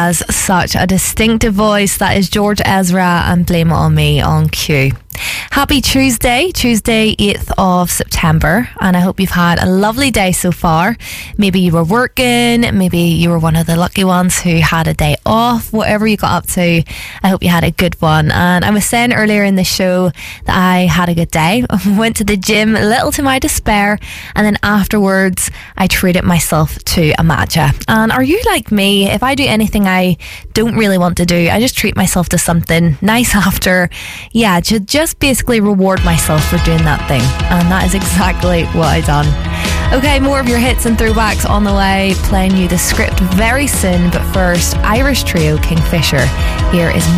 has such a distinctive voice. That is George Ezra and Blame It On Me on Q. Happy Tuesday, 8th of September, and I hope you've had a lovely day so far. Maybe you were working, maybe you were one of the lucky ones who had a day off. Whatever you got up to, I hope you had a good one. And I was saying earlier in the show that I had a good day. I went to the gym, a little to my despair, and then afterwards I treated myself to a matcha. And are you like me? If I do anything I don't really want to do, I just treat myself to something nice after. Yeah, just basically reward myself for doing that thing, and that is exactly what I done. Okay, more of your hits and throwbacks on the way, playing you the script very soon, but first, Irish trio Kingfisher. Here is